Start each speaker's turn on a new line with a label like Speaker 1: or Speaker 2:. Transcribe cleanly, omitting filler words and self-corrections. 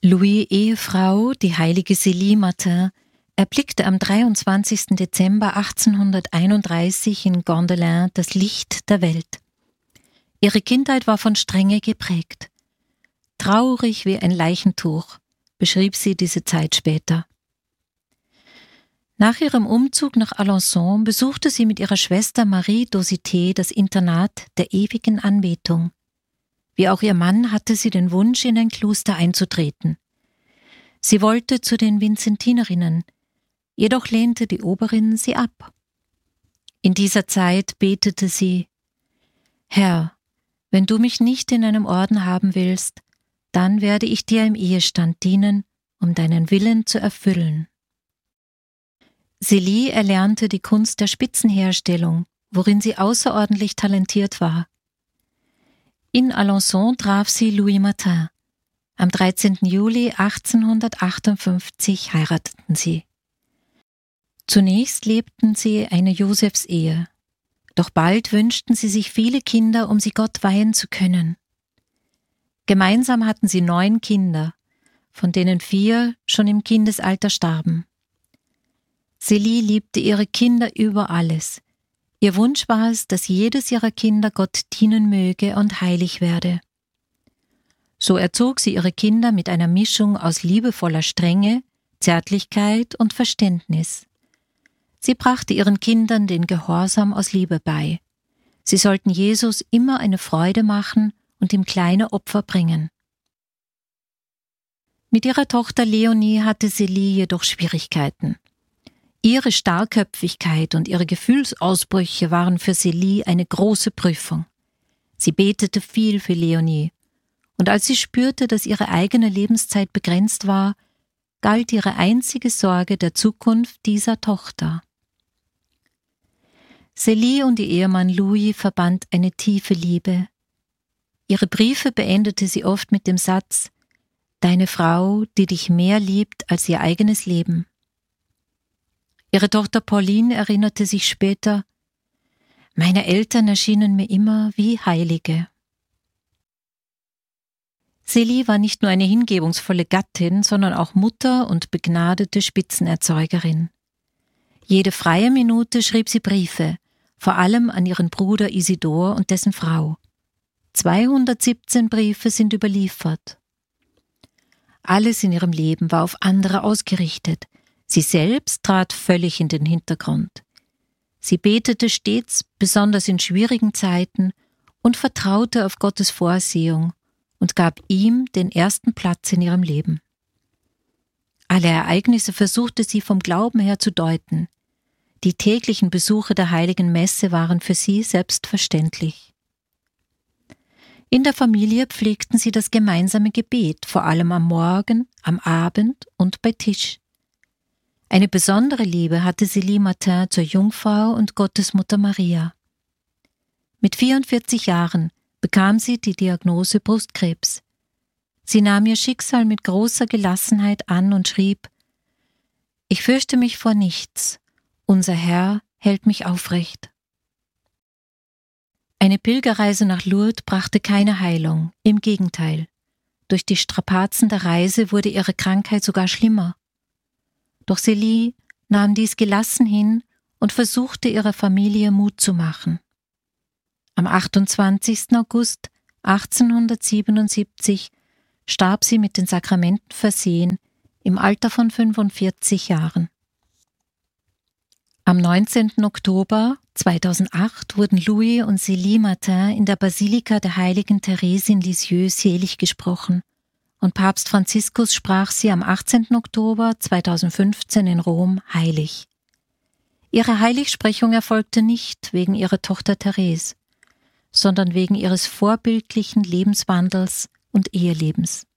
Speaker 1: Louis' Ehefrau, die heilige Célie Martin, erblickte am 23. Dezember 1831 in Gondelin das Licht der Welt. Ihre Kindheit war von Strenge geprägt. Traurig wie ein Leichentuch, beschrieb sie diese Zeit später. Nach ihrem Umzug nach Alençon besuchte sie mit ihrer Schwester Marie Dosité das Internat der ewigen Anbetung. Wie auch ihr Mann hatte sie den Wunsch, in ein Kloster einzutreten. Sie wollte zu den Vinzentinerinnen, jedoch lehnte die Oberin sie ab. In dieser Zeit betete sie: Herr, wenn du mich nicht in einem Orden haben willst, dann werde ich dir im Ehestand dienen, um deinen Willen zu erfüllen. Célie erlernte die Kunst der Spitzenherstellung, worin sie außerordentlich talentiert war. In Alençon traf sie Louis Martin. Am 13. Juli 1858 heirateten sie. Zunächst lebten sie eine Josefsehe, doch bald wünschten sie sich viele Kinder, um sie Gott weihen zu können. Gemeinsam hatten sie 9 Kinder, von denen 4 schon im Kindesalter starben. Célie liebte ihre Kinder über alles. Ihr Wunsch war es, dass jedes ihrer Kinder Gott dienen möge und heilig werde. So erzog sie ihre Kinder mit einer Mischung aus liebevoller Strenge, Zärtlichkeit und Verständnis. Sie brachte ihren Kindern den Gehorsam aus Liebe bei. Sie sollten Jesus immer eine Freude machen und ihm kleine Opfer bringen. Mit ihrer Tochter Leonie hatte Célie jedoch Schwierigkeiten. Ihre Starrköpfigkeit und ihre Gefühlsausbrüche waren für Célie eine große Prüfung. Sie betete viel für Leonie, und als sie spürte, dass ihre eigene Lebenszeit begrenzt war, galt ihre einzige Sorge der Zukunft dieser Tochter. Célie und ihr Ehemann Louis verband eine tiefe Liebe. Ihre Briefe beendete sie oft mit dem Satz: »Deine Frau, die dich mehr liebt als ihr eigenes Leben.« Ihre Tochter Pauline erinnerte sich später: »Meine Eltern erschienen mir immer wie Heilige.« Célie war nicht nur eine hingebungsvolle Gattin, sondern auch Mutter und begnadete Spitzenerzeugerin. Jede freie Minute schrieb sie Briefe, vor allem an ihren Bruder Isidor und dessen Frau. 217 Briefe sind überliefert. Alles in ihrem Leben war auf andere ausgerichtet. Sie selbst trat völlig in den Hintergrund. Sie betete stets, besonders in schwierigen Zeiten, und vertraute auf Gottes Vorsehung und gab ihm den ersten Platz in ihrem Leben. Alle Ereignisse versuchte sie vom Glauben her zu deuten. Die täglichen Besuche der Heiligen Messe waren für sie selbstverständlich. In der Familie pflegten sie das gemeinsame Gebet, vor allem am Morgen, am Abend und bei Tisch. Eine besondere Liebe hatte Célie Martin zur Jungfrau und Gottesmutter Maria. Mit 44 Jahren bekam sie die Diagnose Brustkrebs. Sie nahm ihr Schicksal mit großer Gelassenheit an und schrieb: »Ich fürchte mich vor nichts. Unser Herr hält mich aufrecht.« Eine Pilgerreise nach Lourdes brachte keine Heilung, im Gegenteil. Durch die Strapazen der Reise wurde ihre Krankheit sogar schlimmer. Doch Célie nahm dies gelassen hin und versuchte ihrer Familie Mut zu machen. Am 28. August 1877 starb sie mit den Sakramenten versehen, im Alter von 45 Jahren. Am 19. Oktober 2008 wurden Louis und Célie Martin in der Basilika der heiligen Therese in Lisieux selig gesprochen, und Papst Franziskus sprach sie am 18. Oktober 2015 in Rom heilig. Ihre Heiligsprechung erfolgte nicht wegen ihrer Tochter Therese, sondern wegen ihres vorbildlichen Lebenswandels und Ehelebens.